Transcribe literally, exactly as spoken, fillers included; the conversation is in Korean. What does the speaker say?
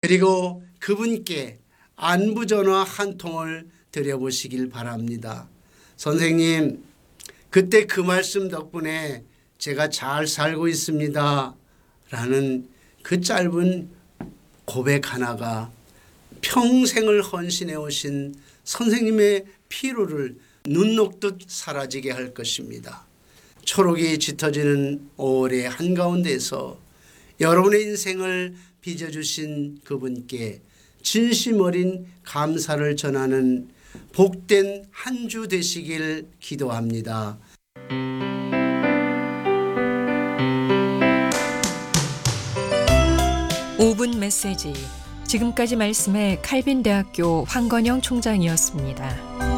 그리고 그분께 안부 전화 한 통을 드려보시길 바랍니다. 선생님, 그때 그 말씀 덕분에 제가 잘 살고 있습니다 라는 그 짧은 고백 하나가 평생을 헌신해 오신 선생님의 피로를 눈 녹듯 사라지게 할 것입니다. 초록이 짙어지는 오월의 한가운데서 여러분의 인생을 빚어주신 그분께 진심 어린 감사를 전하는 복된 한 주 되시길 기도합니다. 오 분 메시지. 지금까지 말씀에 칼빈대학교 황건영 총장이었습니다.